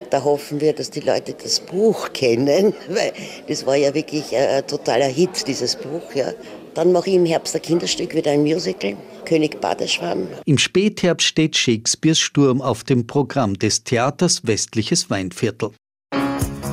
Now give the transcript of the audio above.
Da hoffen wir, dass die Leute das Buch kennen, weil das war ja wirklich ein totaler Hit, dieses Buch. Ja. Dann mache ich im Herbst ein Kinderstück, wieder ein Musical, König Badeschwamm. Im Spätherbst steht Shakespeares Sturm auf dem Programm des Theaters Westliches Weinviertel.